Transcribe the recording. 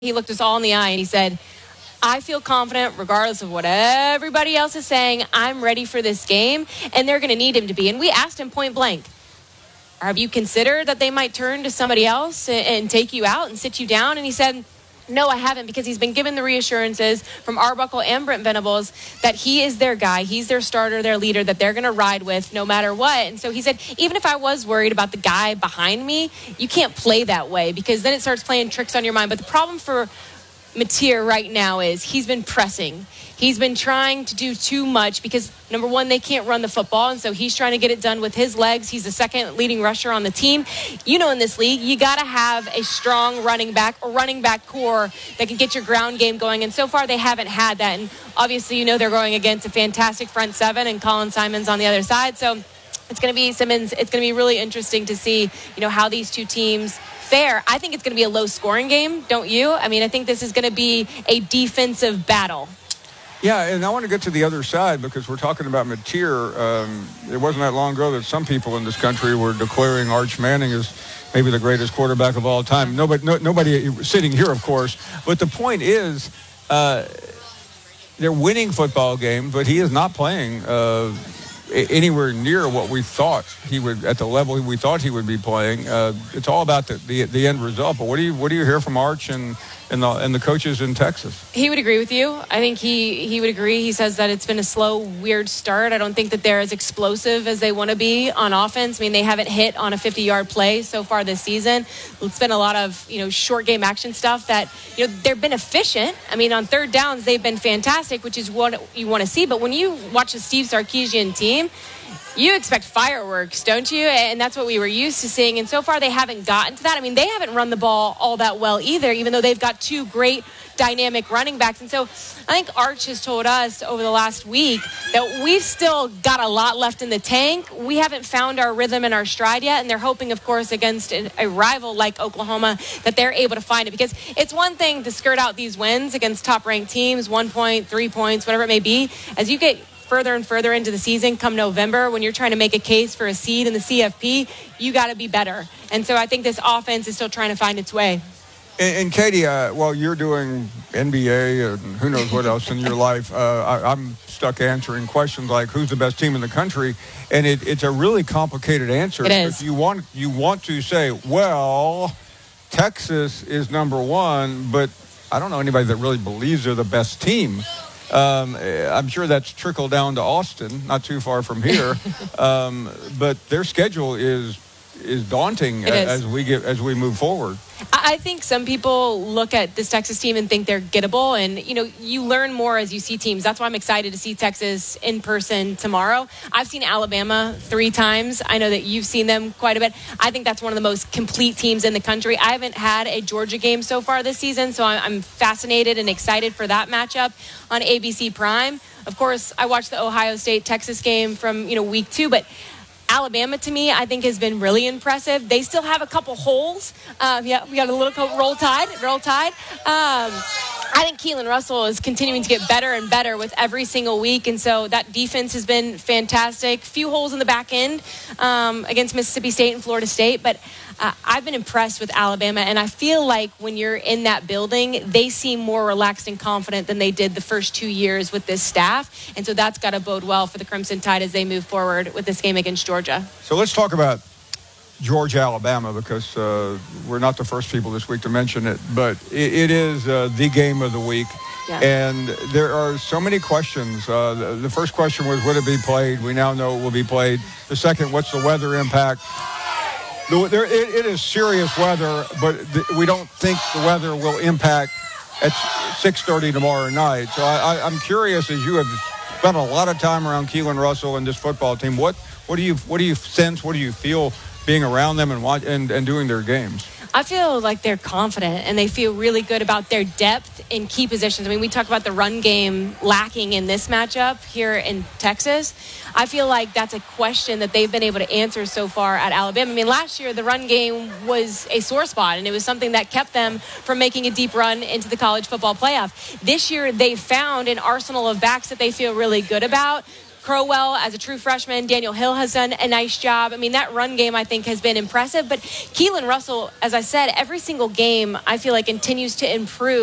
he looked us all in the eye and he said, I feel confident regardless of what everybody else is saying. I'm ready for this game, and they're going to need him to be. And we asked him point blank, have you considered that they might turn to somebody else and take you out and sit you down? And he said, no, I haven't, because he's been given the reassurances from Arbuckle and Brent Venables that he is their guy, he's their starter, their leader, that they're going to ride with no matter what. And so he said, even if I was worried about the guy behind me, you can't play that way, because then it starts playing tricks on your mind. But the problem for Mateer right now is he's been pressing. He's been trying to do too much because, number one, they can't run the football, and so he's trying to get it done with his legs. He's the second leading rusher on the team. You know, in this league, you got to have a strong running back or running back core that can get your ground game going, and so far they haven't had that. And obviously, you know, they're going against a fantastic front seven and Colin Simons on the other side, so it's going to be Simmons. It's going to be really interesting to see, you know, how these two teams fare. I think it's going to be a low-scoring game, don't you? I mean, I think this is going to be a defensive battle. Yeah, and I want to get to the other side because we're talking about Mateer. It wasn't that long ago that some people in this country were declaring Arch Manning as maybe the greatest quarterback of all time. Nobody sitting here, of course. But the point is, they're winning football games, but he is not playing anywhere near what we thought he would, at the level we thought he would be playing. It's all about the end result. But what do you hear from Arch and the coaches in Texas? He would agree with you. I think he would agree. He says that it's been a slow, weird start. I don't think that they're as explosive as they want to be on offense. I mean, they haven't hit on a 50-yard play so far this season. It's been a lot of, you know, short game action stuff that, you know, they've been efficient. I mean, on third downs, they've been fantastic, which is what you want to see. But when you watch the Steve Sarkisian team, you expect fireworks, don't you? And that's what we were used to seeing. And so far, they haven't gotten to that. I mean, they haven't run the ball all that well either, even though they've got two great dynamic running backs. And so I think Arch has told us over the last week that we've still got a lot left in the tank. We haven't found our rhythm and our stride yet. And they're hoping, of course, against a rival like Oklahoma, that they're able to find it. Because it's one thing to skirt out these wins against top-ranked teams, 1 point, 3 points, whatever it may be. As you get further and further into the season come November, when you're trying to make a case for a seed in the CFP, you got to be better. And so I think this offense is still trying to find its way. And Katie, while you're doing NBA and who knows what else in your life, I'm stuck answering questions like who's the best team in the country, and it's a really complicated answer. It is. You want to say, well, Texas is number one, but I don't know anybody that really believes they're the best team. I'm sure that's trickled down to Austin, not too far from here. But their schedule is daunting as we move forward. I think some people look at this Texas team and think they're gettable, and you know, you learn more as you see teams. That's why I'm excited to see Texas in person tomorrow. I've seen Alabama 3 times. I know that you've seen them quite a bit. I think that's one of the most complete teams in the country. I haven't had a Georgia game so far this season, so I'm fascinated and excited for that matchup on ABC Prime. Of course, I watched the Ohio State-Texas game from week 2, but Alabama, to me, I think has been really impressive. They still have a couple holes. We got a little roll tide. I think Keelan Russell is continuing to get better and better with every single week, and so that defense has been fantastic. Few holes in the back end against Mississippi State and Florida State, but I've been impressed with Alabama, and I feel like when you're in that building, they seem more relaxed and confident than they did the first 2 years with this staff, and so that's got to bode well for the Crimson Tide as they move forward with this game against Georgia. So let's talk about Georgia, Alabama, because we're not the first people this week to mention it, but it is the game of the week. Yeah. And there are so many questions. The first question was, would it be played? We now know it will be played. The second, what's the weather impact? It is serious weather, but we don't think the weather will impact at 6:30 tomorrow night. So I'm curious, as you have spent a lot of time around Keelan Russell and this football team, what do you sense? What do you feel being around them and doing their games? I feel like they're confident and they feel really good about their depth in key positions. I mean, we talk about the run game lacking in this matchup here in Texas. I feel like that's a question that they've been able to answer so far at Alabama. I mean, last year the run game was a sore spot, and it was something that kept them from making a deep run into the college football playoff. This year they've found an arsenal of backs that they feel really good about. Crowell as a true freshman. Daniel Hill has done a nice job. I mean, that run game, I think, has been impressive. But Keelan Russell, as I said, every single game, I feel like continues to improve.